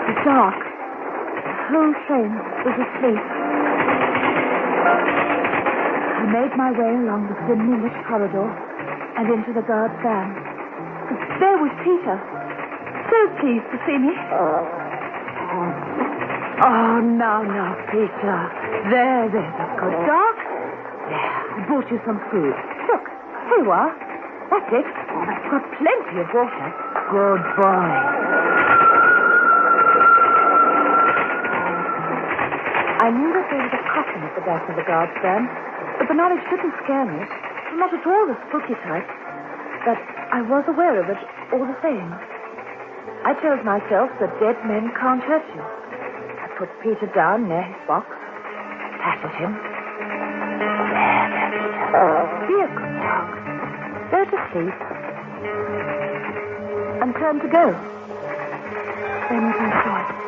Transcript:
was dark. The whole train was asleep. I made my way along the dimly lit corridor and into the guard's van. There was Peter. So pleased to see me. Oh, now, Peter. There, that's good. Doc? There, I brought you some food. Look, here you are. That's it. I've got plenty of water. Good boy. I knew that there was a coffin at the back of the guard's van, but the knowledge didn't scare me. Not at all the spooky type. But I was aware of it all the same. I told myself that dead men can't hurt you. I put Peter down near his box, patted him. There, Peter. Be a good dog. Go to sleep. And turned to go. Then I saw it.